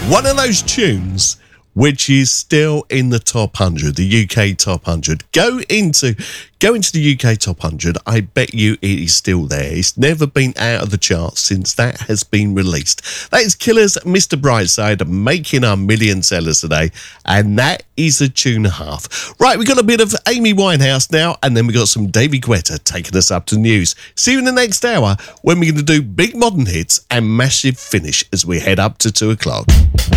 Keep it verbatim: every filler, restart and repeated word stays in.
One of those tunes which is still in the top one hundred, the U K top one hundred. Go into go into the U K top one hundred. I bet you it is still there. It's never been out of the charts since that has been released. That is Killer's Mister Brightside making our million sellers today, and that is a tune and a half. Right, we got a bit of Amy Winehouse now, and then we got some David Guetta taking us up to news. See you in the next hour when we're going to do big modern hits and massive finish as we head up to two o'clock.